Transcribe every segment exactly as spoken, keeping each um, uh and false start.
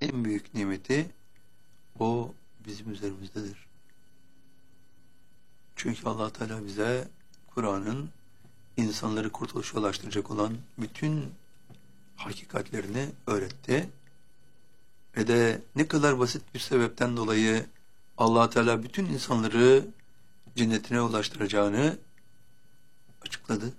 en büyük nimeti o bizim üzerimizdedir. Çünkü Allah Teala bize Kur'an'ın insanları kurtuluşa ulaştıracak olan bütün hakikatlerini öğretti. Ve de ne kadar basit bir sebepten dolayı Allah Teala bütün insanları cennetine ulaştıracağını açıkladı.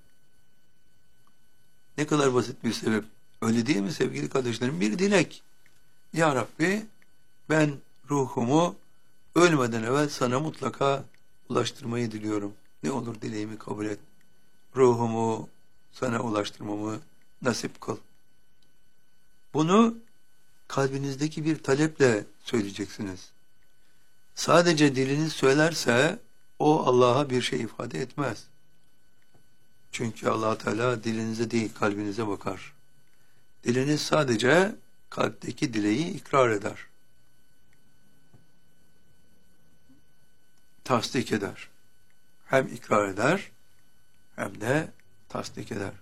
Ne kadar basit bir sebep. Öyle değil mi sevgili kardeşlerim? Bir dilek. Ya Rabbi, ben ruhumu ölmeden evvel sana mutlaka ulaştırmayı diliyorum. Ne olur dileğimi kabul et. Ruhumu sana ulaştırmamı nasip kıl. Bunu kalbinizdeki bir taleple söyleyeceksiniz. Sadece diliniz söylerse o Allah'a bir şey ifade etmez. Çünkü Allah Teala dilinize değil kalbinize bakar. Diliniz sadece kalpteki dileği ikrar eder. Tasdik eder. Hem ikrar eder hem de tasdik eder.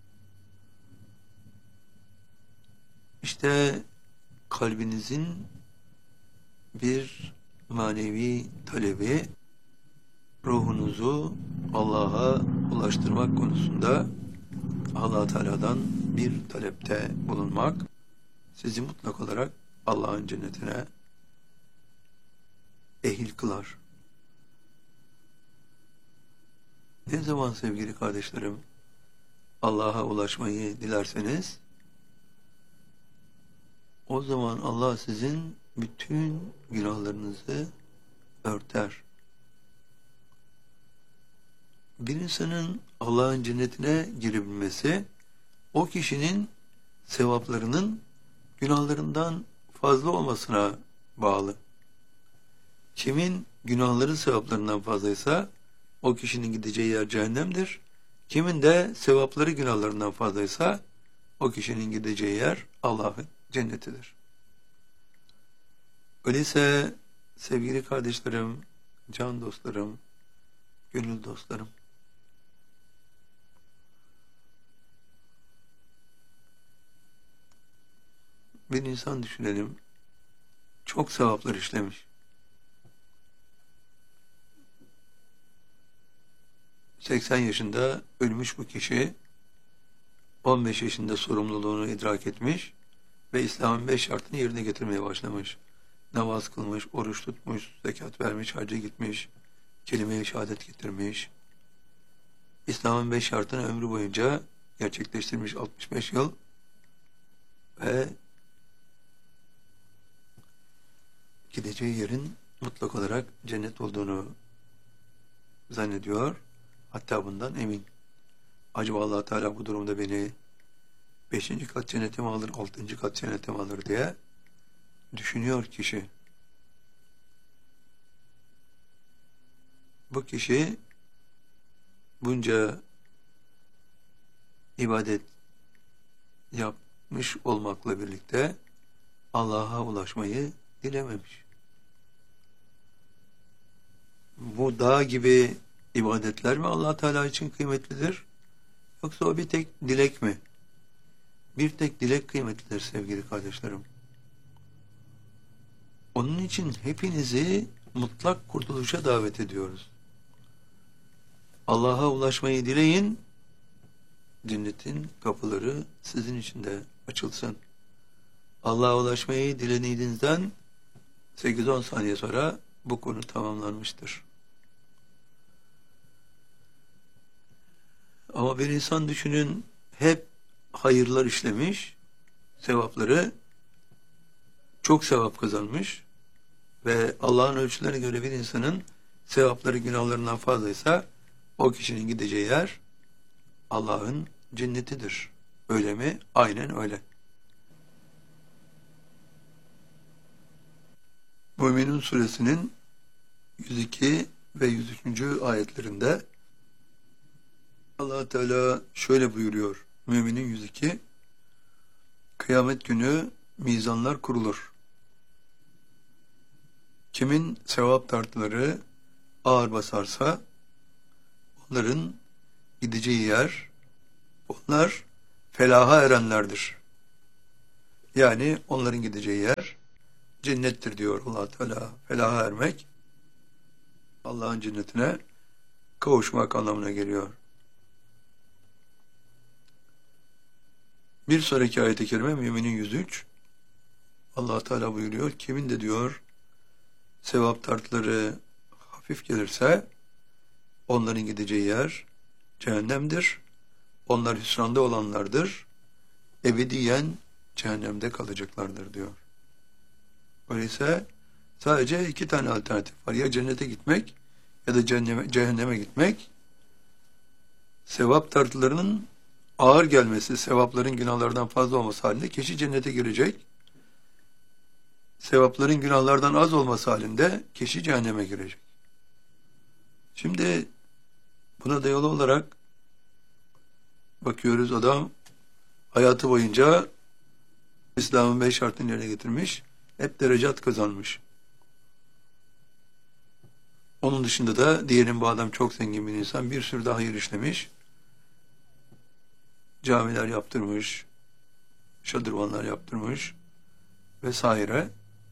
İşte kalbinizin bir manevi talebi ruhunuzu Allah'a ulaştırmak konusunda Allah Teala'dan bir talepte bulunmak sizi mutlak olarak Allah'ın cennetine ehil kılar. Ne zaman sevgili kardeşlerim Allah'a ulaşmayı dilerseniz o zaman Allah sizin bütün günahlarınızı örter. Bir insanın Allah'ın cennetine girebilmesi o kişinin sevaplarının günahlarından fazla olmasına bağlı. Kimin günahları sevaplarından fazlaysa o kişinin gideceği yer cehennemdir. Kimin de sevapları günahlarından fazlaysa o kişinin gideceği yer Allah'ın cennetidir. Öyleyse sevgili kardeşlerim, can dostlarım, gönül dostlarım, bir insan düşünelim, çok sevaplar işlemiş. seksen yaşında ölmüş bu kişi, on beş yaşında sorumluluğunu idrak etmiş ve İslam'ın beş şartını yerine getirmeye başlamış. Namaz kılmış, oruç tutmuş, zekat vermiş, hacca gitmiş, kelime-i şehadet getirmiş. İslam'ın beş şartını ömrü boyunca gerçekleştirmiş altmış beş yıl ve gideceği yerin mutlak olarak cennet olduğunu zannediyor. Hatta bundan emin. Acaba Allah Teala bu durumda beni beşinci kat cennete mi alır, altıncı kat cennete mi alır diye düşünüyor kişi. Bu kişi bunca ibadet yapmış olmakla birlikte Allah'a ulaşmayı dilememiş. Bu dağ gibi ibadetler mi Allah Teala için kıymetlidir? Yoksa o bir tek dilek mi? Bir tek dilek kıymetlidir sevgili kardeşlerim. Onun için hepinizi mutlak kurtuluşa davet ediyoruz. Allah'a ulaşmayı dileyin, cennetin kapıları sizin için de açılsın. Allah'a ulaşmayı dilediğinizden sekiz on saniye sonra bu konu tamamlanmıştır. Ama bir insan düşünün hep hayırlar işlemiş, sevapları çok sevap kazanmış ve Allah'ın ölçülerine göre bir insanın sevapları günahlarından fazlaysa o kişinin gideceği yer Allah'ın cennetidir. Öyle mi? Aynen öyle. Müminun suresinin yüz iki ve yüz üçüncü ayetlerinde Allah Teala şöyle buyuruyor. Müminin yüz iki, kıyamet günü mizanlar kurulur. Kimin sevap tartıları ağır basarsa onların gideceği yer, onlar felaha erenlerdir. Yani onların gideceği yer cennettir diyor Allah Teala. Felaha ermek, Allah'ın cennetine kavuşmak anlamına geliyor. Bir sonraki ayet-i kerime Müminin yüz üç. Allah Teala buyuruyor. Kimin de diyor sevap tartıları hafif gelirse onların gideceği yer cehennemdir. Onlar hüsranda olanlardır. Ebediyen cehennemde kalacaklardır diyor. Öyleyse sadece iki tane alternatif var. Ya cennete gitmek ya da cehenneme, cehenneme gitmek. Sevap tartılarının ağır gelmesi, sevapların günahlardan fazla olması halinde kişi cennete girecek. Sevapların günahlardan az olması halinde kişi cehenneme girecek. Şimdi buna dayalı olarak bakıyoruz, adam hayatı boyunca İslam'ın beş şartını yerine getirmiş, hep derecat kazanmış. Onun dışında da diyelim bu adam çok zengin bir insan, bir sürü de hayır işlemiş, camiler yaptırmış, şadırvanlar yaptırmış vesaire.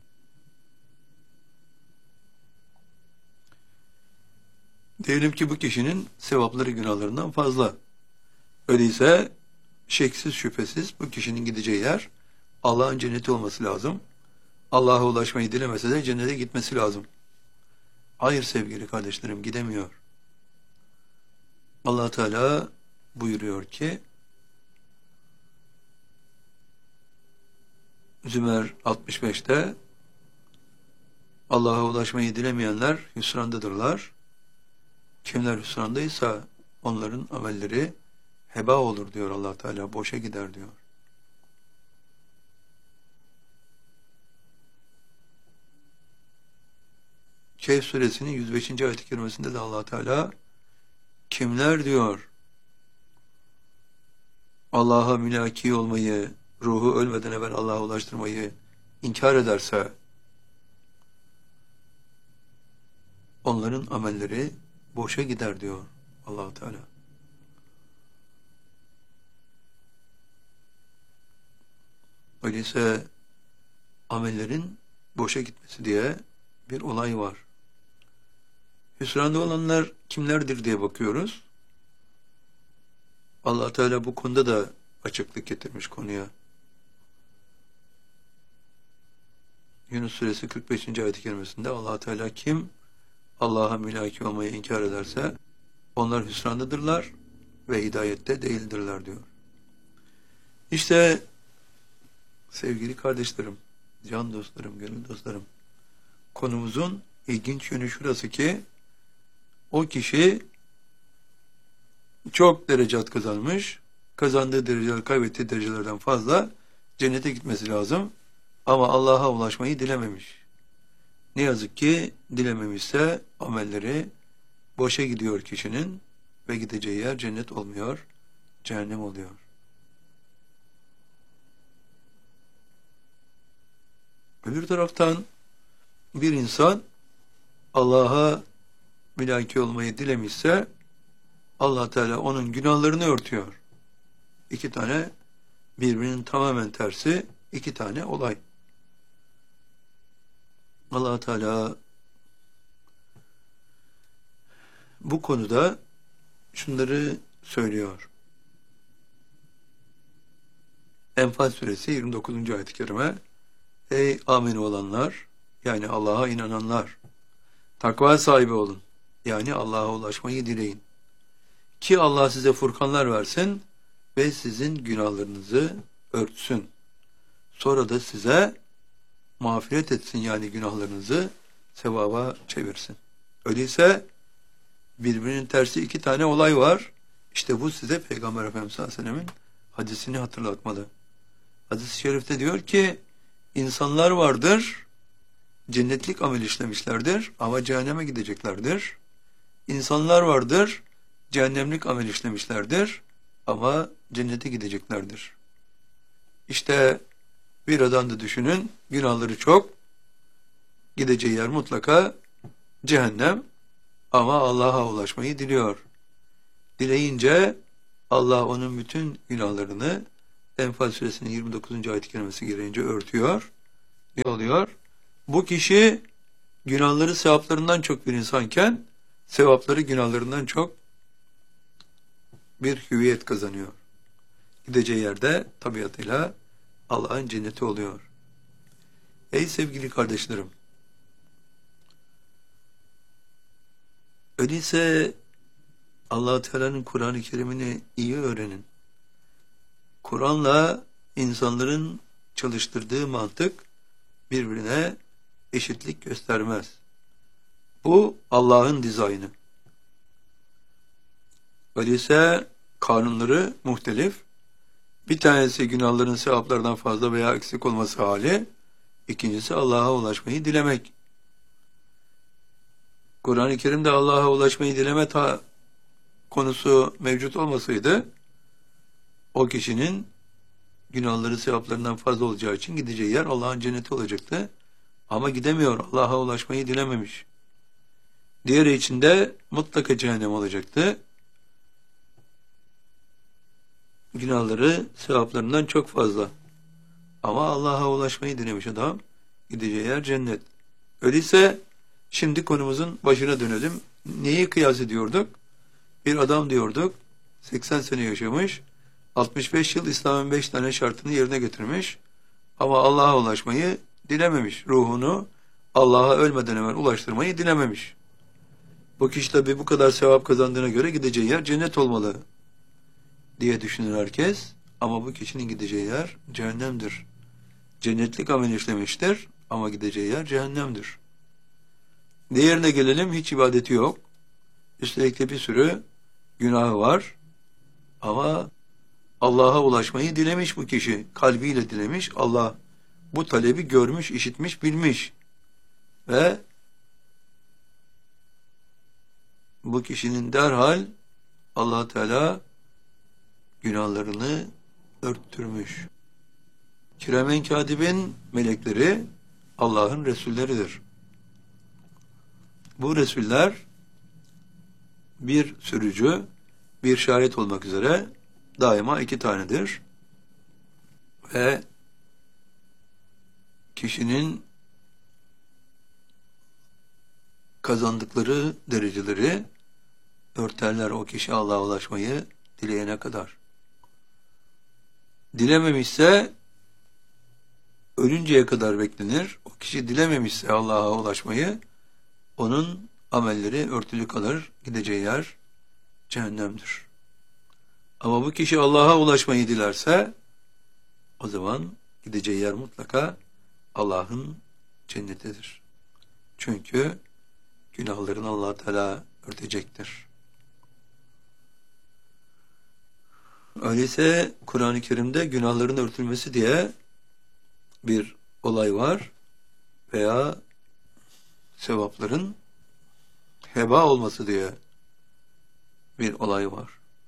Diyelim ki bu kişinin sevapları günahlarından fazla. Öyleyse şeksiz şüphesiz bu kişinin gideceği yer Allah'ın cenneti olması lazım. Allah'a ulaşmayı dilemese de cennete gitmesi lazım. Hayır sevgili kardeşlerim, gidemiyor. Allah Teala buyuruyor ki Zümer altmış beşte Allah'a ulaşmayı dilemeyenler hüsrandadırlar. Kimler hüsrandaysa onların amelleri heba olur diyor Allah Teala, boşa gider diyor. Kehf suresinin yüz beşinci ayet-i kerimesinde de Allah Teala kimler diyor Allah'a mülaki olmayı, ruhu ölmeden evvel Allah'a ulaştırmayı inkar ederse onların amelleri boşa gider diyor Allah Teala. Öyleyse amellerin boşa gitmesi diye bir olay var. Hüsranda olanlar kimlerdir diye bakıyoruz. Allah Teala bu konuda da açıklık getirmiş konuya. Yunus suresi kırk beşinci ayet-i kerimesinde Allah Teala kim Allah'a mülaki olmayı inkar ederse onlar hüsrandadırlar ve hidayette değildirler diyor. İşte sevgili kardeşlerim, can dostlarım, gönül dostlarım, konumuzun ilginç yönü şurası ki o kişi çok derecat kazanmış, kazandığı dereceler kaybettiği derecelerden fazla cennete gitmesi lazım ama Allah'a ulaşmayı dilememiş. Ne yazık ki dilememişse amelleri boşa gidiyor kişinin ve gideceği yer cennet olmuyor, cehennem oluyor. Öbür taraftan bir insan Allah'a mülaki olmayı dilemişse Allah Teala onun günahlarını örtüyor. İki tane birbirinin tamamen tersi iki tane olay. Allah Teala bu konuda şunları söylüyor. Enfal suresi yirmi dokuzuncu ayet-i kerime: Ey amin olanlar, yani Allah'a inananlar, takva sahibi olun, yani Allah'a ulaşmayı dileyin. Ki Allah size furkanlar versin ve sizin günahlarınızı örtsün. Sonra da size mağfiret etsin, yani günahlarınızı sevaba çevirsin. Öyleyse birbirinin tersi iki tane olay var. İşte bu size Peygamber Efendimiz sallallahu aleyhi ve sellem'in hadisini hatırlatmalı. Hadis-i şerifte diyor ki insanlar vardır, cennetlik amel işlemişlerdir ama cehenneme gideceklerdir. İnsanlar vardır, cehennemlik amel işlemişlerdir ama cennete gideceklerdir. İşte bir adam da düşünün, günahları çok, gideceği yer mutlaka cehennem ama Allah'a ulaşmayı diliyor. Dileyince Allah onun bütün günahlarını Enfal suresinin yirmi dokuzuncu ayet-i kerimesi gereğince örtüyor. Ne oluyor? Bu kişi günahları sevaplarından çok bir insanken sevapları günahlarından çok bir hüviyet kazanıyor. Gideceği yerde tabiatıyla Allah'ın cenneti oluyor. Ey sevgili kardeşlerim! Öyleyse Allah-u Teala'nın Kur'an-ı Kerim'ini iyi öğrenin. Kur'an'la insanların çalıştırdığı mantık birbirine eşitlik göstermez. Bu Allah'ın dizaynı. Öyleyse kanunları muhtelif. Bir tanesi günahların sevaplardan fazla veya eksik olması hali, ikincisi Allah'a ulaşmayı dilemek. Kur'an-ı Kerim'de Allah'a ulaşmayı dileme ta konusu mevcut olmasaydı, o kişinin günahları sevaplarından fazla olacağı için gideceği yer Allah'ın cenneti olacaktı. Ama gidemiyor, Allah'a ulaşmayı dilememiş. Diğeri için de mutlaka cehennem olacaktı. Günahları sevaplarından çok fazla. Ama Allah'a ulaşmayı dilemiş adam, gideceği yer cennet. Öyleyse şimdi konumuzun başına dönelim. Neyi kıyas ediyorduk? Bir adam diyorduk, seksen sene yaşamış, altmış beş yıl İslam'ın beş tane şartını yerine getirmiş ama Allah'a ulaşmayı dilememiş. Ruhunu Allah'a ölmeden evvel ulaştırmayı dilememiş. Bu kişi tabi bu kadar sevap kazandığına göre gideceği yer cennet olmalı diye düşünür herkes. Ama bu kişinin gideceği yer cehennemdir. Cennetlik amel işlemiştir ama gideceği yer cehennemdir. Diğerine gelelim, hiç ibadeti yok. Üstelik de bir sürü günahı var. Ama Allah'a ulaşmayı dilemiş bu kişi. Kalbiyle dilemiş. Allah bu talebi görmüş, işitmiş, bilmiş. Ve bu kişinin derhal Allah Teala günahlarını örttürmüş. Kiremen Katibin melekleri Allah'ın Resulleridir. Bu Resuller bir sürücü, bir şahit olmak üzere daima iki tanedir. Ve kişinin kazandıkları dereceleri örterler o kişi Allah'a ulaşmayı dileyene kadar. Dilememişse ölünceye kadar beklenir. O kişi dilememişse Allah'a ulaşmayı, onun amelleri örtülü kalır. Gideceği yer cehennemdir. Ama bu kişi Allah'a ulaşmayı dilerse o zaman gideceği yer mutlaka Allah'ın cennetidir. Çünkü günahlarını Allah Teala örtecektir. Öyleyse Kur'an-ı Kerim'de günahların örtülmesi diye bir olay var veya sevapların heba olması diye bir olay var.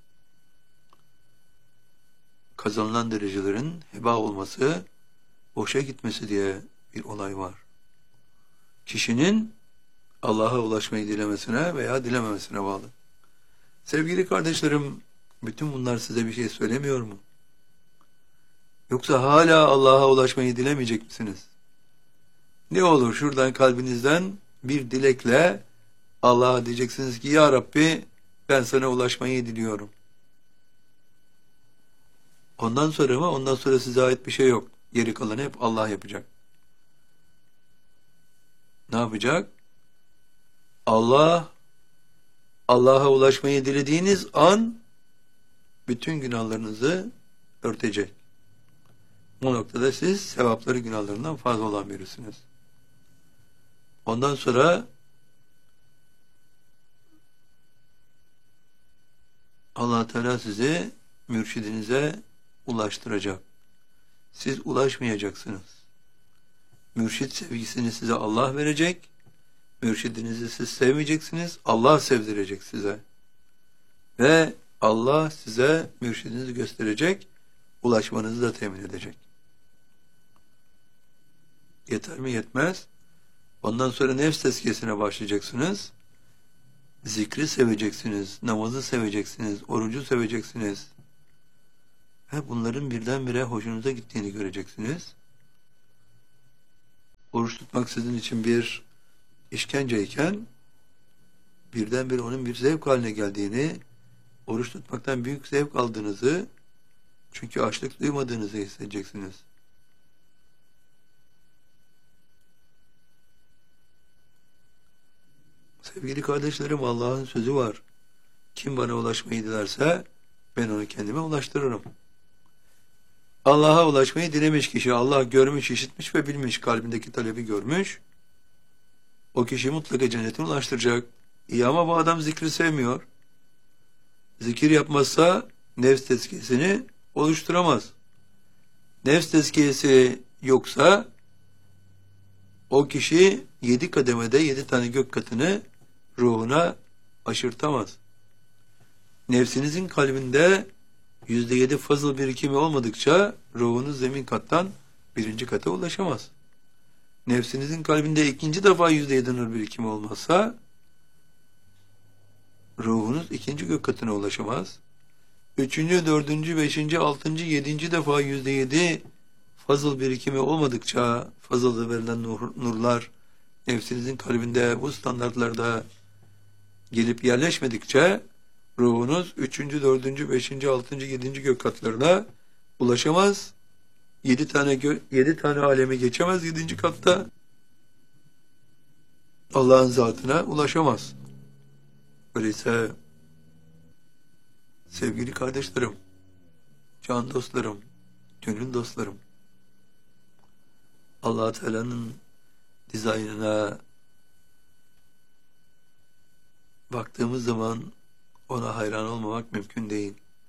Kazanılan derecelerin heba olması, boşa gitmesi diye bir olay var. Kişinin Allah'a ulaşmayı dilemesine veya dilememesine bağlı. Sevgili kardeşlerim, bütün bunlar size bir şey söylemiyor mu? Yoksa hala Allah'a ulaşmayı dilemeyecek misiniz? Ne olur şuradan kalbinizden bir dilekle Allah'a diyeceksiniz ki Ya Rabbi ben sana ulaşmayı diliyorum. Ondan sonra mı? Ondan sonra size ait bir şey yok. Geri kalanı hep Allah yapacak. Ne yapacak? Allah, Allah'a ulaşmayı dilediğiniz an bütün günahlarınızı örtecek. Bu noktada siz sevapları günahlarından fazla olan birisiniz. Ondan sonra Allah Teala sizi mürşidinize ulaştıracak. Siz ulaşmayacaksınız. Mürşid sevgisini size Allah verecek. Mürşidinizi siz sevmeyeceksiniz. Allah sevdirecek size. Ve Allah size mürşidinizi gösterecek. Ulaşmanızı da temin edecek. Yeter mi? Yetmez. Ondan sonra nefs tezkiyesine başlayacaksınız. Zikri seveceksiniz. Namazı seveceksiniz. Orucu seveceksiniz. Ve bunların birdenbire hoşunuza gittiğini göreceksiniz. oruç tutmak sizin için bir işkenceyken birdenbire onun bir zevk haline geldiğini, oruç tutmaktan büyük zevk aldığınızı, çünkü açlık duymadığınızı hissedeceksiniz. Sevgili kardeşlerim, Allah'ın sözü var. Kim bana ulaşmayı dilerse ben onu kendime ulaştırırım. Allah'a ulaşmayı dilemiş kişi, Allah görmüş, işitmiş ve bilmiş, kalbindeki talebi görmüş. O kişi mutlaka cennetine ulaştıracak. İyi ama bu adam zikri sevmiyor. Zikir yapmazsa nefs tezkiyesini oluşturamaz. Nefs tezkiyesi yoksa o kişi yedi kademede yedi tane gök katını ruhuna aşırtamaz. Nefsinizin kalbinde yüzde yedi fazıl birikimi olmadıkça ruhunuz zemin kattan birinci kata ulaşamaz. Nefsinizin kalbinde ikinci defa yüzde yedi nur birikimi olmazsa ruhunuz ikinci gök katına ulaşamaz. Üçüncü, dördüncü, beşinci, altıncı, yedinci defa yüzde yedi fazıl birikimi olmadıkça, fazılda verilen nur, nurlar nefsinizin kalbinde bu standartlarda gelip yerleşmedikçe ruhunuz üçüncü, dördüncü, beşinci, altıncı, yedinci gök katlarına ulaşamaz. Yedi tane gö yedi tane alemi geçemez yedinci katta. Allah'ın zatına ulaşamaz. Öyleyse sevgili kardeşlerim, can dostlarım, gönül dostlarım, Allah Teala'nın dizaynına baktığımız zaman ona hayran olmamak mümkün değil.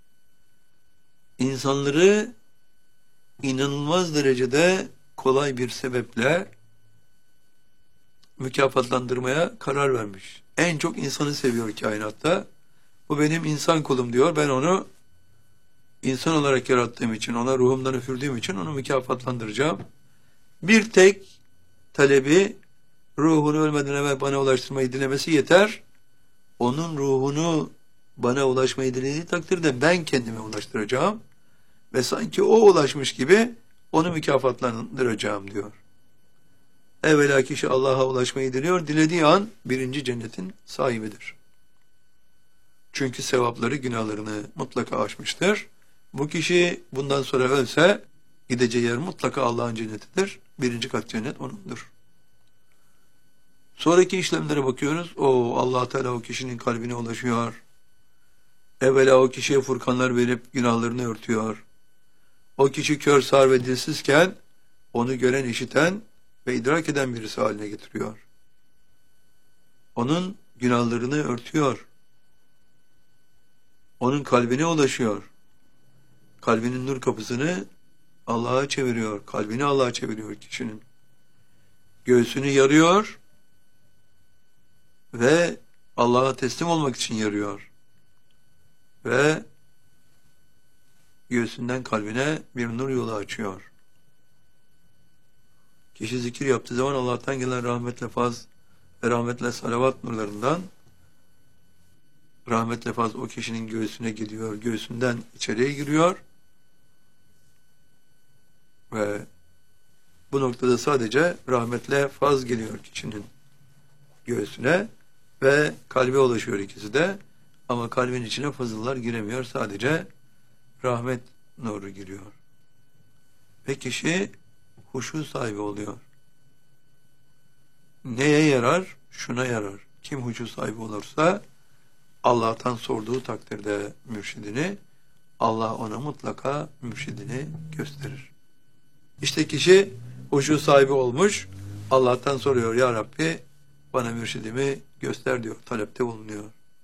İnsanları inanılmaz derecede kolay bir sebeple mükafatlandırmaya karar vermiş. En çok insanı seviyor kainatta. Bu benim insan kulum diyor. Ben onu insan olarak yarattığım için, ona ruhumdan üfürdüğüm için onu mükafatlandıracağım. Bir tek talebi, ruhunu ölmeden evvel bana ulaştırmayı dilemesi yeter. Onun ruhunu bana ulaşmayı dilediği takdirde ben kendime ulaştıracağım. Ve sanki o ulaşmış gibi onu mükafatlandıracağım diyor. Evvela kişi Allah'a ulaşmayı diliyor. Dilediği an birinci cennetin sahibidir. Çünkü sevapları günahlarını mutlaka aşmıştır. Bu kişi bundan sonra ölse gideceği yer mutlaka Allah'ın cennetidir. Birinci kat cennet onundur. Sonraki işlemlere bakıyoruz. O Allah Teala o kişinin kalbine ulaşıyor. Evvela o kişiye furkanlar verip günahlarını örtüyor. O kişi kör, sağır ve dilsizken onu gören, işiten ve idrak eden birisi haline getiriyor. Onun günahlarını örtüyor. Onun kalbine ulaşıyor. Kalbinin nur kapısını Allah'a çeviriyor. Kalbini Allah'a çeviriyor kişinin. Göğsünü yarıyor ve Allah'a teslim olmak için yarıyor. Ve göğsünden kalbine bir nur yolu açıyor. Kişi zikir yaptığı zaman Allah'tan gelen rahmetle faz ve rahmetle salavat nurlarından rahmetle faz o kişinin göğsüne gidiyor. Göğsünden içeriye giriyor. Ve bu noktada sadece rahmetle faz geliyor kişinin göğsüne ve kalbe ulaşıyor ikisi de. Ama kalbin içine fazıllar giremiyor. Sadece rahmet nuru giriyor. Ve kişi huşu sahibi oluyor. Neye yarar? Şuna yarar. Kim huşu sahibi olursa Allah'tan sorduğu takdirde mürşidini, Allah ona mutlaka mürşidini gösterir. İşte kişi huşu sahibi olmuş, Allah'tan soruyor, ya Rabbi bana mürşidimi göster diyor, talepte bulunuyor.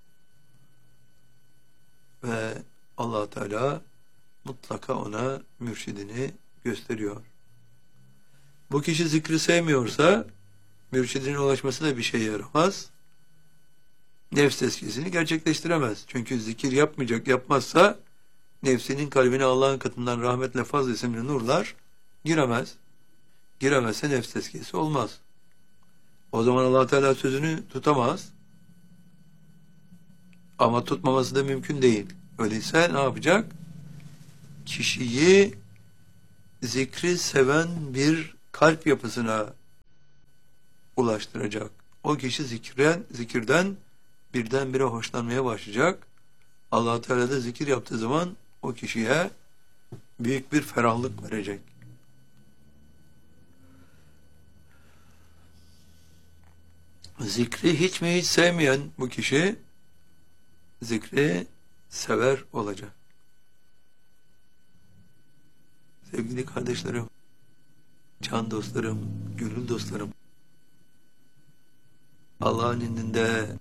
Ve Allah Teala mutlaka ona mürşidini gösteriyor. Bu kişi zikri sevmiyorsa mürşidine ulaşması da bir şey yaramaz. Nefs tezkiyesini gerçekleştiremez. Çünkü zikir yapmayacak, yapmazsa nefsinin kalbine Allah'ın katından rahmetle fazl isimli nurlar giremez. Giremezse nefs tezkiyesi olmaz. O zaman Allah Teala sözünü tutamaz. Ama tutmaması da mümkün değil. Öyleyse ne yapacak? Kişiyi zikri seven bir kalp yapısına ulaştıracak. O kişi zikren, zikirden birdenbire hoşlanmaya başlayacak. Allah Teala da zikir yaptığı zaman o kişiye büyük bir ferahlık verecek. Zikri hiç mi hiç sevmeyen bu kişi zikri sever olacak. Sevgili kardeşlerim, can dostlarım, gönül dostlarım, Allah'ın indinde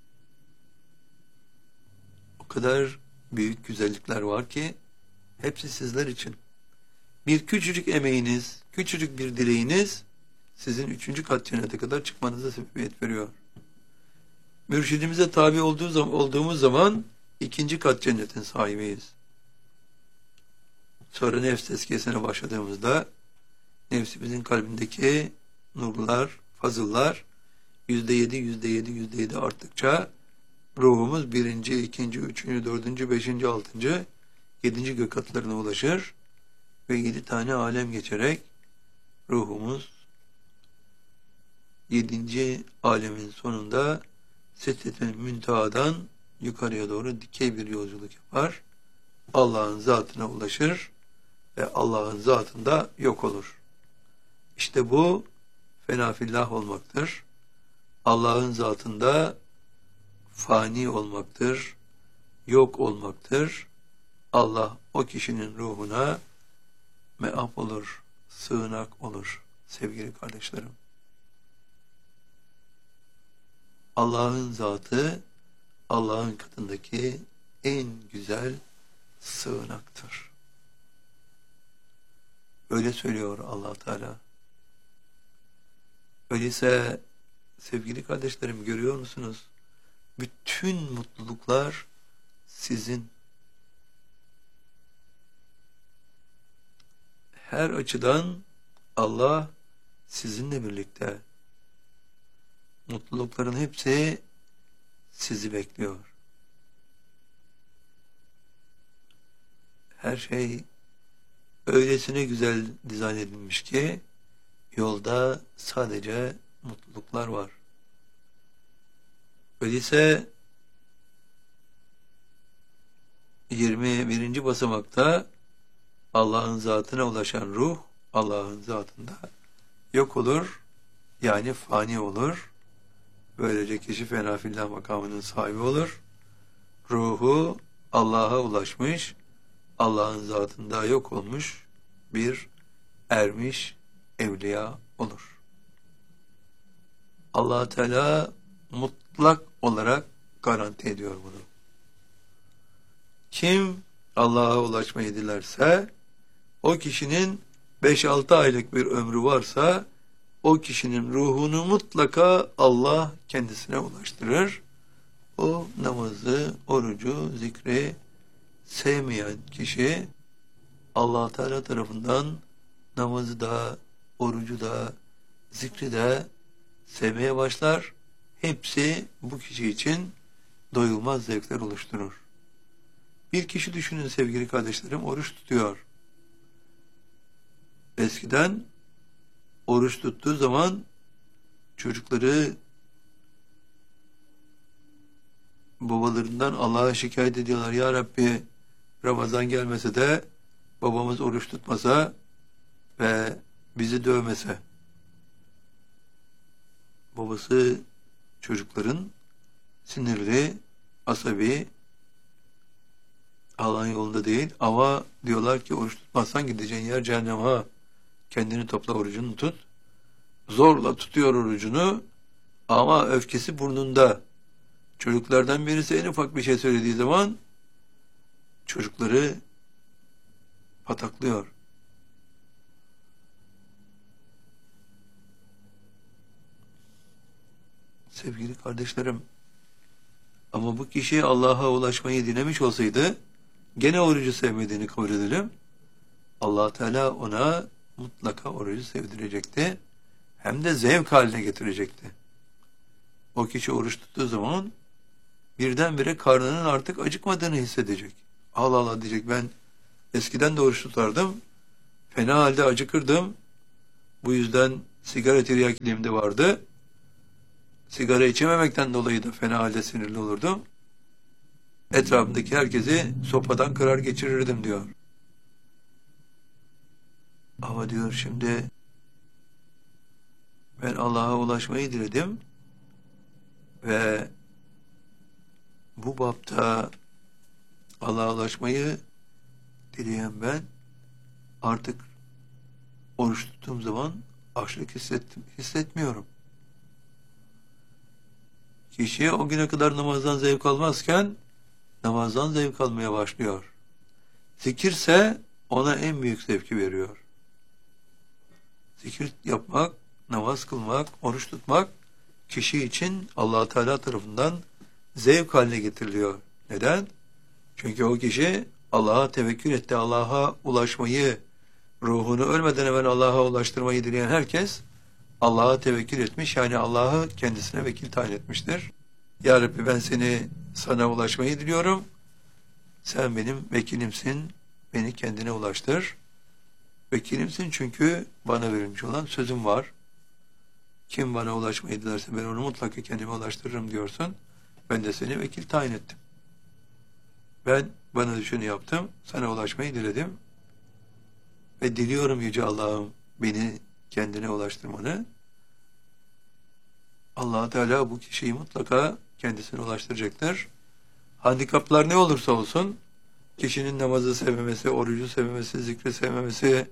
o kadar büyük güzellikler var ki hepsi sizler için. Bir küçücük emeğiniz, küçücük bir dileğiniz sizin üçüncü kat cennete kadar çıkmanıza sebebiyet veriyor. Mürşidimize tabi olduğu zaman, olduğumuz zaman ikinci kat cennetin sahibiyiz. Sonra nefs tezkiyesine başladığımızda nefsimizin kalbindeki nurlar, fazıllar yüzde yedi, yüzde yedi, yüzde yedi arttıkça ruhumuz birinci, ikinci, üçüncü, dördüncü, beşinci, altıncı, yedinci gök katlarına ulaşır ve yedi tane alem geçerek ruhumuz yedinci alemin sonunda Sidret-i Münteha'dan yukarıya doğru dikey bir yolculuk yapar. Allah'ın zatına ulaşır ve Allah'ın zatında yok olur. İşte bu fenafillah olmaktır. Allah'ın zatında fani olmaktır, yok olmaktır. Allah o kişinin ruhuna meap olur, sığınak olur sevgili kardeşlerim. Allah'ın zatı Allah'ın katındaki en güzel sığınaktır. Öyle söylüyor Allah Teala. Öyleyse sevgili kardeşlerim görüyor musunuz? Bütün mutluluklar sizin. Her açıdan Allah sizinle birlikte. Mutlulukların hepsi sizi bekliyor. Her şey öylesine güzel dizayn edilmiş ki yolda sadece mutluluklar var. Öyleyse yirmi birinci basamakta Allah'ın zatına ulaşan ruh Allah'ın zatında yok olur, yani fani olur. Böylece kişi fenafillah makamının sahibi olur. Ruhu Allah'a ulaşmış, Allah'ın zatında yok olmuş bir ermiş evliya olur. Allah Teala mutlak olarak garanti ediyor bunu. Kim Allah'a ulaşmayı dilerse, o kişinin beş altı aylık bir ömrü varsa, o kişinin ruhunu mutlaka Allah kendisine ulaştırır. O namazı, orucu, zikri sevmeyen kişi Allah Teala tarafından namazı da, orucu da, zikri de sevmeye başlar. Hepsi bu kişi için doyulmaz zevkler oluşturur. Bir kişi düşünün sevgili kardeşlerim, oruç tutuyor. Eskiden oruç tuttuğu zaman çocukları babalarından Allah'a şikayet ediyorlar. Ya Rabbi, Ramazan gelmese de babamız oruç tutmasa ve bizi dövmese. Babası çocukların sinirli, asabi, Allah'ın yolunda değil, ama diyorlar ki oruç tutmazsan gideceğin yer cehennem ha. Kendini topla, orucunu tut. Zorla tutuyor orucunu ama öfkesi burnunda. Çocuklardan birisi en ufak bir şey söylediği zaman çocukları pataklıyor. Sevgili kardeşlerim, ama bu kişi Allah'a ulaşmayı dilemiş olsaydı gene orucu sevmediğini kabul edelim. Allah Teala ona mutlaka orucu sevdirecekti. Hem de zevk haline getirecekti. O kişi oruç tuttuğu zaman birdenbire karnının artık acıkmadığını hissedecek. Allah Allah diyecek, ben eskiden de oruç tutardım. Fena halde acıkırdım. Bu yüzden sigara tiryakiliğim de vardı. Sigara içememekten dolayı da fena halde sinirli olurdum. Etrafımdaki herkesi sopadan kırar geçirirdim diyor. Ama diyor şimdi ben Allah'a ulaşmayı diledim ve bu bapta Allah'a ulaşmayı dileyen ben artık oruç tuttuğum zaman açlık hissettim, hissetmiyorum. Kişi o güne kadar namazdan zevk almazken namazdan zevk almaya başlıyor. Zikirse ona en büyük zevki veriyor. Zikir yapmak, namaz kılmak, oruç tutmak kişi için Allah Teala tarafından zevk haline getiriliyor. Neden? Çünkü o kişi Allah'a tevekkül etti, Allah'a ulaşmayı, ruhunu ölmeden evvel Allah'a ulaştırmayı dileyen herkes Allah'a tevekkül etmiş, yani Allah'ı kendisine vekil tayin etmiştir. Ya Rabbi ben seni sana ulaşmayı diliyorum, sen benim vekilimsin, beni kendine ulaştır. Vekilimsin çünkü bana verilmiş olan sözüm var. Kim bana ulaşmayı dilerse ben onu mutlaka kendime ulaştırırım diyorsun. Ben de seni vekil tayin ettim. Ben bana düşeni yaptım, sana ulaşmayı diledim. Ve diliyorum Yüce Allah'ım beni kendine ulaştırmanı. Allah Teala bu kişiyi mutlaka kendisine ulaştıracaktır. Handikaplar ne olursa olsun, kişinin namazı sevmemesi, orucu sevmemesi, zikri sevmemesi,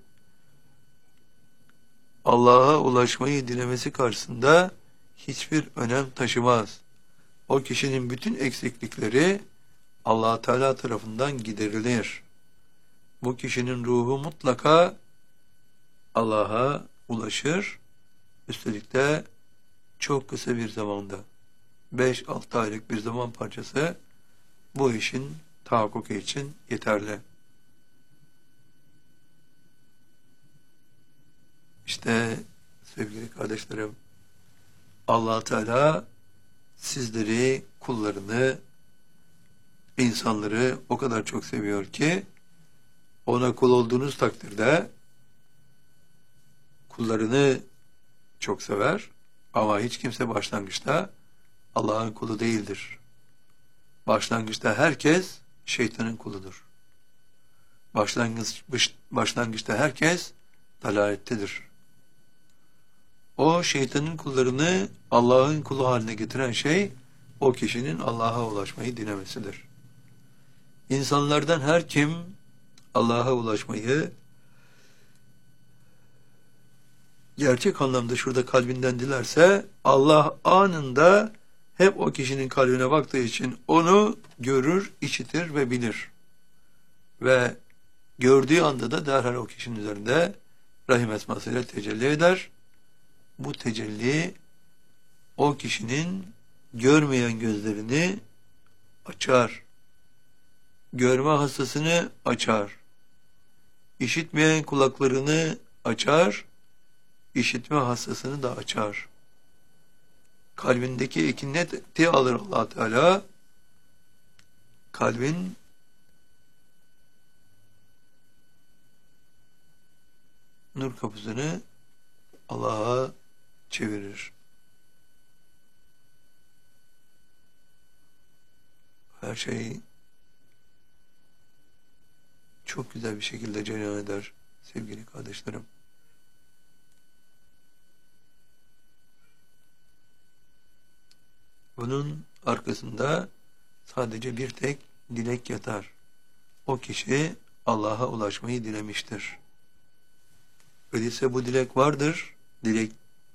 Allah'a ulaşmayı dilemesi karşısında hiçbir önem taşımaz. O kişinin bütün eksiklikleri Allah Teala tarafından giderilir. Bu kişinin ruhu mutlaka Allah'a ulaşır. Üstelik de çok kısa bir zamanda, beş altı aylık bir zaman parçası bu işin tahakkuku için yeterli. İşte sevgili kardeşlerim, Allah Teala sizleri, kullarını, insanları o kadar çok seviyor ki ona kul olduğunuz takdirde kullarını çok sever ama hiç kimse başlangıçta Allah'ın kulu değildir. Başlangıçta herkes şeytanın kuludur. Başlangıç, başlangıçta herkes dalalettedir. O şeytanın kullarını Allah'ın kulu haline getiren şey o kişinin Allah'a ulaşmayı dilemesidir. İnsanlardan her kim Allah'a ulaşmayı gerçek anlamda şurada kalbinden dilerse Allah anında hep o kişinin kalbine baktığı için onu görür, işitir ve bilir. Ve gördüğü anda da derhal o kişinin üzerinde Rahim esmasıyla tecelli eder. Bu tecelli o kişinin görmeyen gözlerini açar. Görme hastasını açar. İşitmeyen kulaklarını açar. İşitme hastasını da açar. Kalbindeki ekineti alır Allah Teala. Kalbin nur kapısını Allah'a çevirir. Her şey çok güzel bir şekilde cereyan eder sevgili kardeşlerim. Bunun arkasında sadece bir tek dilek yatar. O kişi Allah'a ulaşmayı dilemiştir. Öyleyse bu dilek vardır. Dilek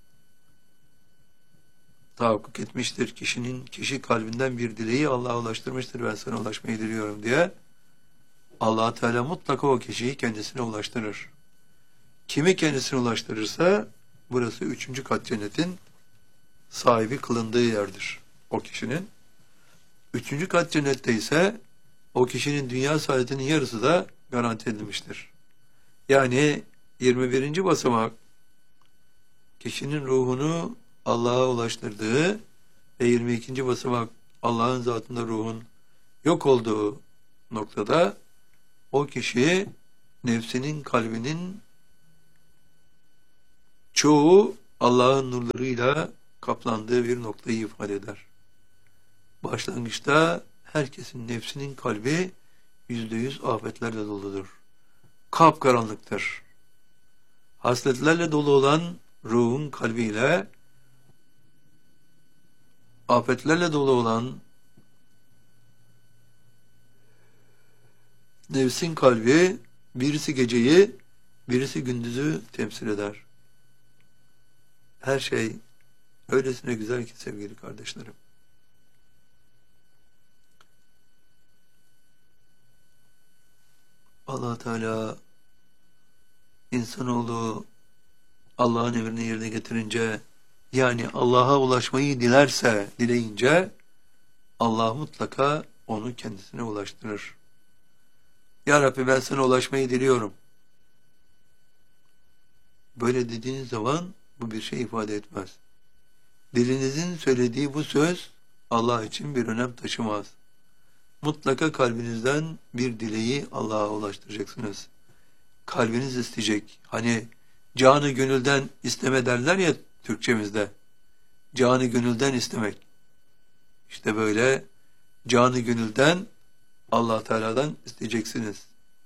tahakkuk etmiştir. Kişinin, kişi kalbinden bir dileği Allah'a ulaştırmıştır. Ben sana ulaşmayı diliyorum diye. Allah Teala mutlaka o kişiyi kendisine ulaştırır. Kimi kendisine ulaştırırsa burası üçüncü kat cennetin sahibi kılındığı yerdir o kişinin. Üçüncü kat cennette ise o kişinin dünya saadetinin yarısı da garanti edilmiştir. Yani yirmi birinci basamak kişinin ruhunu Allah'a ulaştırdığı ve yirmi ikinci basamak Allah'ın zatında ruhun yok olduğu noktada o kişi nefsinin, kalbinin çoğu Allah'ın nurlarıyla kaplandığı bir noktayı ifade eder. Başlangıçta herkesin nefsinin kalbi yüzde yüz afetlerle doludur. Kapkaranlıktır. Hasletlerle dolu olan ruhun kalbiyle afetlerle dolu olan nefsin kalbi birisi geceyi, birisi gündüzü temsil eder. Her şey öylesine güzel ki sevgili kardeşlerim. Allah Teala insanoğlu Allah'ın emrini yerine getirince, yani Allah'a ulaşmayı dilerse, dileyince Allah mutlaka onu kendisine ulaştırır. Ya Rabbi, ben sana ulaşmayı diliyorum. Böyle dediğiniz zaman bu bir şey ifade etmez. Dilinizin söylediği bu söz Allah için bir önem taşımaz. Mutlaka kalbinizden bir dileği Allah'a ulaştıracaksınız. Kalbiniz isteyecek. Hani canı gönülden isteme derler ya Türkçemizde. Canı gönülden istemek. İşte böyle canı gönülden Allah Teala'dan isteyeceksiniz.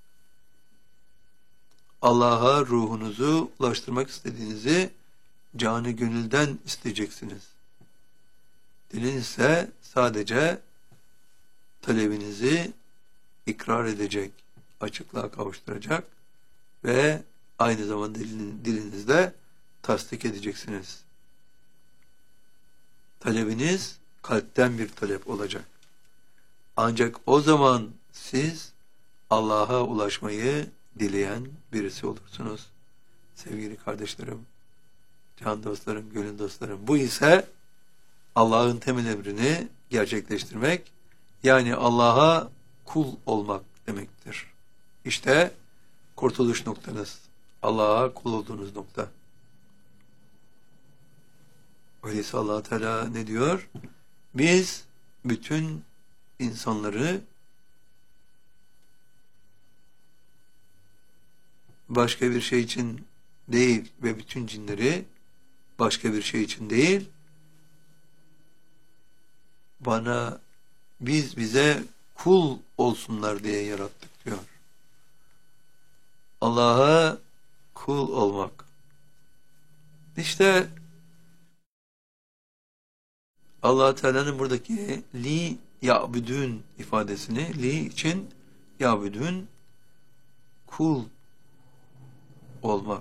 Allah'a ruhunuzu ulaştırmak istediğinizi canı gönülden isteyeceksiniz. Dilin ise sadece talebinizi ikrar edecek, açıklığa kavuşturacak ve aynı zamanda dilinizde tasdik edeceksiniz. Talebiniz kalpten bir talep olacak. Ancak o zaman siz Allah'a ulaşmayı dileyen birisi olursunuz. Sevgili kardeşlerim, can dostlarım, gönül dostlarım. Bu ise Allah'ın temel emrini gerçekleştirmek, yani Allah'a kul olmak demektir. İşte kurtuluş noktanız. Allah'a kul olduğunuz nokta. Öyleyse Allah Teala ne diyor? Biz bütün insanları başka bir şey için değil ve bütün cinleri başka bir şey için değil, bana, biz bize kul olsunlar diye yarattık diyor. Allah'a kul olmak. İşte Allah Teala'nın buradaki li ya'budun ifadesini, li için ya'budun, kul olmak.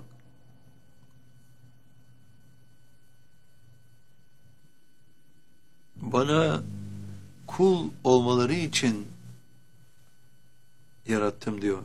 Bana kul olmaları için yarattım diyor.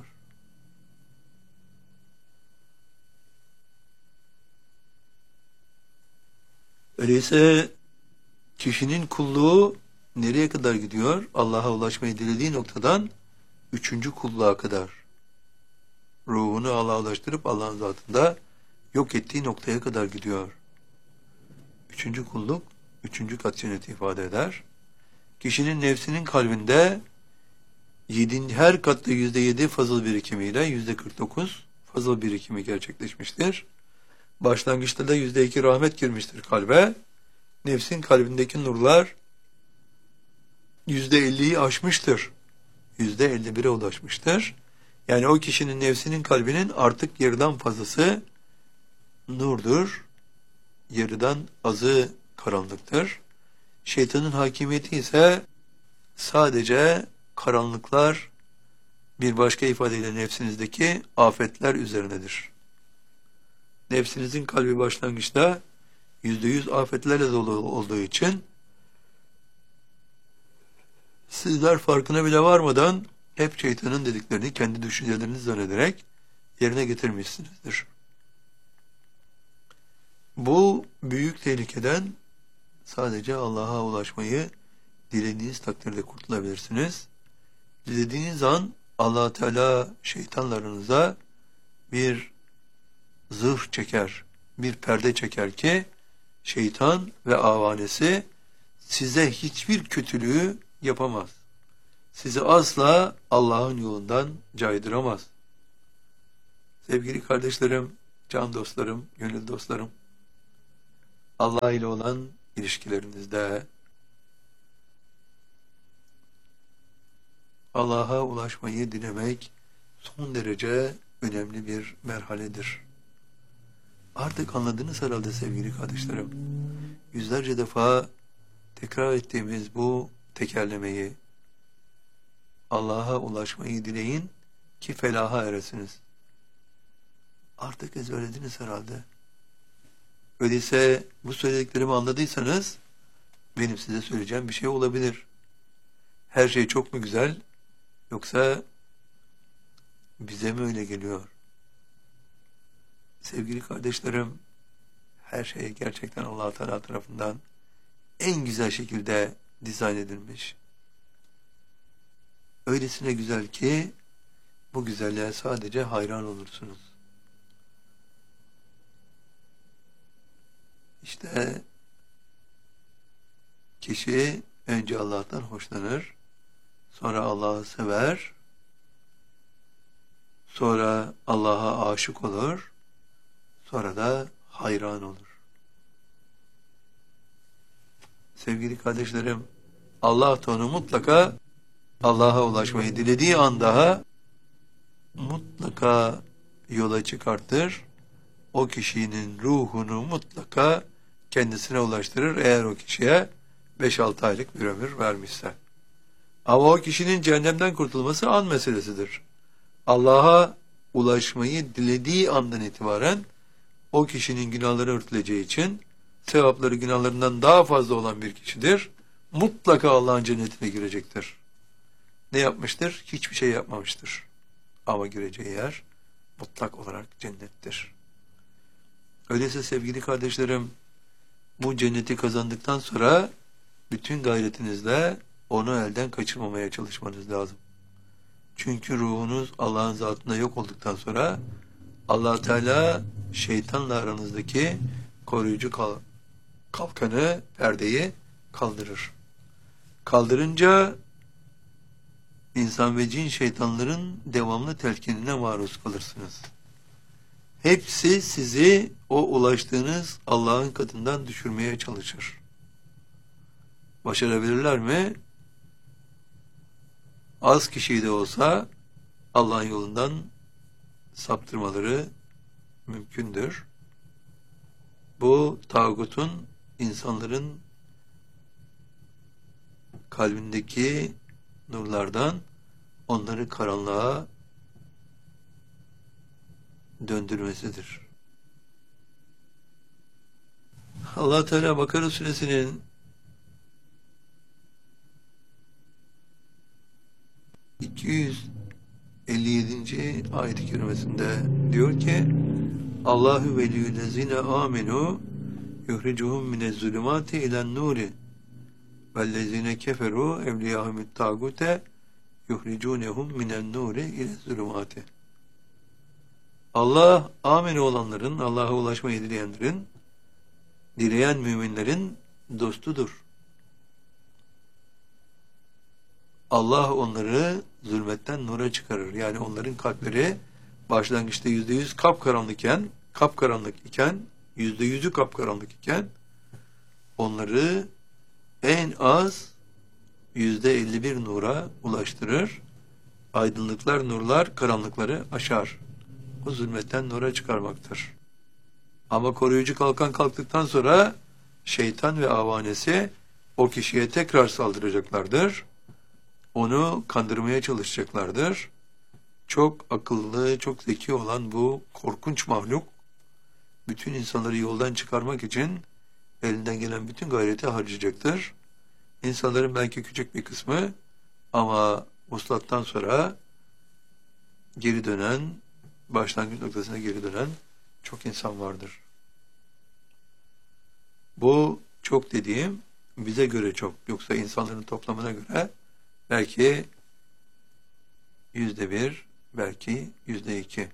Öyleyse kişinin kulluğu nereye kadar gidiyor? Allah'a ulaşmayı dilediği noktadan üçüncü kulluğa kadar. Ruhunu Allah'a ulaştırıp Allah'ın zatında yok ettiği noktaya kadar gidiyor. Üçüncü kulluk, üçüncü kat cenneti ifade eder. Kişinin nefsinin kalbinde yedinci, her katta yüzde yedi fazıl birikimiyle yüzde kırk dokuz fazıl birikimi gerçekleşmiştir. Başlangıçta da yüzde iki rahmet girmiştir kalbe. Nefsin kalbindeki nurlar yüzde elliyi aşmıştır. Yüzde elli bire ulaşmıştır. Yani o kişinin nefsinin kalbinin artık yarıdan fazlası nurdur. Yarıdan azı karanlıktır. Şeytanın hakimiyeti ise sadece karanlıklar, bir başka ifadeyle nefsinizdeki afetler üzerinedir. Nefsinizin kalbi başlangıçta yüzde yüz afetlerle dolu olduğu için sizler farkına bile varmadan hep şeytanın dediklerini kendi düşünceleriniz zannederek yerine getirmişsinizdir. Bu büyük tehlikeden sadece Allah'a ulaşmayı dilediğiniz takdirde kurtulabilirsiniz. Dilediğiniz an Allah Teala şeytanlarınıza bir zırh çeker, bir perde çeker ki şeytan ve avanesi size hiçbir kötülüğü yapamaz. Sizi asla Allah'ın yolundan caydıramaz. Sevgili kardeşlerim, can dostlarım, gönül dostlarım, Allah ile olan ilişkilerinizde Allah'a ulaşmayı dilemek son derece önemli bir merhaledir. Artık anladınız herhalde sevgili kardeşlerim. Yüzlerce defa tekrar ettiğimiz bu tekerlemeyi, Allah'a ulaşmayı dileyin ki felaha eresiniz. Artık ezberlediniz herhalde. Öyleyse bu söylediklerimi anladıysanız benim size söyleyeceğim bir şey olabilir. Her şey çok mu güzel, yoksa bize mi öyle geliyor? Sevgili kardeşlerim, her şey gerçekten Allah Teala tarafından en güzel şekilde dizayn edilmiş. Öylesine güzel ki bu güzelliğe sadece hayran olursunuz. İşte kişi önce Allah'tan hoşlanır, sonra Allah'ı sever, sonra Allah'a aşık olur, sonra da hayran olur. Sevgili kardeşlerim, Allah da onu mutlaka Allah'a ulaşmayı dilediği anda mutlaka yola çıkartır. O kişinin ruhunu mutlaka kendisine ulaştırır, eğer o kişiye beş altı aylık bir ömür vermişse. Ama o kişinin cehennemden kurtulması an meselesidir. Allah'a ulaşmayı dilediği andan itibaren o kişinin günahları örtüleceği için sevapları günahlarından daha fazla olan bir kişidir. Mutlaka Allah'ın cennetine girecektir. Ne yapmıştır? Hiçbir şey yapmamıştır. Ama gireceği yer mutlak olarak cennettir. Öyleyse sevgili kardeşlerim, bu cenneti kazandıktan sonra bütün gayretinizle onu elden kaçırmamaya çalışmanız lazım. Çünkü ruhunuz Allah'ın zatında yok olduktan sonra Allah Teala şeytanla aranızdaki koruyucu kal kalkanı, perdeyi kaldırır. Kaldırınca insan ve cin şeytanların devamlı telkinine maruz kalırsınız. Hepsi sizi o ulaştığınız Allah'ın katından düşürmeye çalışır. Başarabilirler mi? Az kişi de olsa Allah'ın yolundan saptırmaları mümkündür. Bu tağutun insanların kalbindeki nurlardan onları karanlığa döndürmesidir. Allah Teala Bakara suresinin iki yüz elli yedinci ayet-i kerimesinde diyor ki: Allahu veliyyüllezine amenu yuhricuhum minezzulumati ilen nuri vellezine keferu evliyahumut tagute yuhricunehum minen nuri ilezzulumati. Allah amenu olanların, Allah'a ulaşmayı dileyenlerin, dileyen müminlerin dostudur. Allah onları zulmetten nura çıkarır. Yani onların kalpleri başlangıçta yüzde yüz kapkaranlık iken, kapkaranlık iken, yüzde yüzü kapkaranlık iken, onları en az yüzde elli bir nura ulaştırır. Aydınlıklar, nurlar karanlıkları aşar. Bu zulmetten nura çıkarmaktır. Ama koruyucu kalkan kalktıktan sonra şeytan ve avanesi o kişiye tekrar saldıracaklardır. Onu kandırmaya çalışacaklardır. Çok akıllı, çok zeki olan bu korkunç mahluk, bütün insanları yoldan çıkarmak için elinden gelen bütün gayreti harcayacaktır. İnsanların belki küçük bir kısmı, ama vuslattan sonra geri dönen, başlangıç noktasına geri dönen çok insan vardır. Bu çok dediğim bize göre çok, yoksa insanların toplamına göre belki yüzde bir, belki yüzde iki.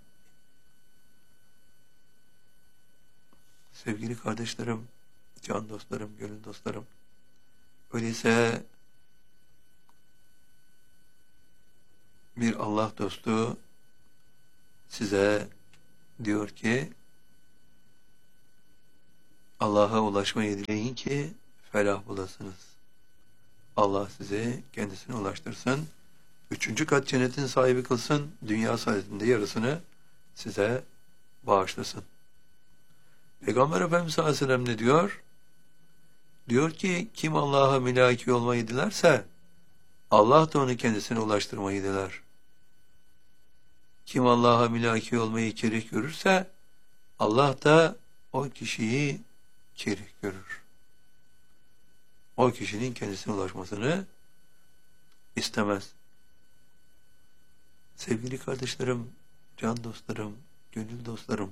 Sevgili kardeşlerim, can dostlarım, gönül dostlarım, öyleyse bir Allah dostu size diyor ki Allah'a ulaşmayı dileyin ki felah bulasınız. Allah sizi kendisine ulaştırsın. Üçüncü kat cennetin sahibi kılsın. Dünya saadetinde yarısını size bağışlasın. Peygamber Efendimiz sallallahu aleyhi ve sellem ne diyor? Diyor ki kim Allah'a mülaki olmayı dilerse Allah da onu kendisine ulaştırmayı diler. Kim Allah'a mülaki olmayı kerih görürse Allah da o kişiyi kerih görür. O kişinin kendisine ulaşmasını istemez. Sevgili kardeşlerim, can dostlarım, gönül dostlarım,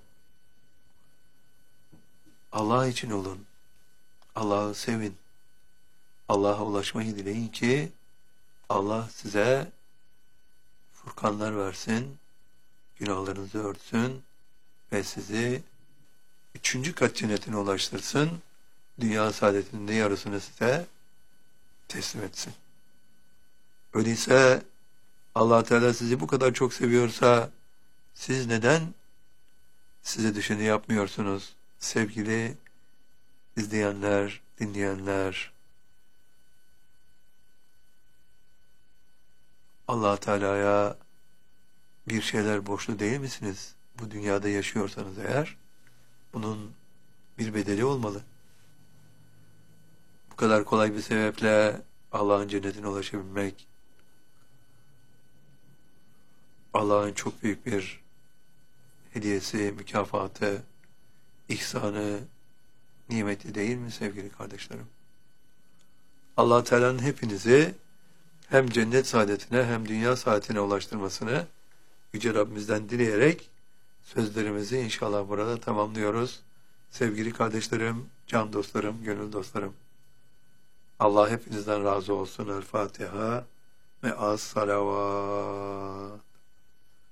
Allah için olun. Allah'ı sevin. Allah'a ulaşmayı dileyin ki Allah size furkanlar versin, günahlarınızı örtsün ve sizi üçüncü kat cennetine ulaştırsın. Dünya saadetinin de yarısını size teslim etsin. Öyleyse Allah Teala sizi bu kadar çok seviyorsa siz neden size düşeni yapmıyorsunuz? Sevgili izleyenler, dinleyenler, Allah Teala'ya bir şeyler borçlu değil misiniz? Bu dünyada yaşıyorsanız eğer bunun bir bedeli olmalı. Bu kadar kolay bir sebeple Allah'ın cennetine ulaşabilmek Allah'ın çok büyük bir hediyesi, mükafatı, ihsanı, nimeti değil mi sevgili kardeşlerim? Allah Teala'nın hepinizi hem cennet saadetine hem dünya saadetine ulaştırmasını Yüce Rabbimizden dileyerek sözlerimizi inşallah burada tamamlıyoruz. Sevgili kardeşlerim, can dostlarım, gönül dostlarım. Allah hepinizden razı olsun. El Fatiha ve as salavat.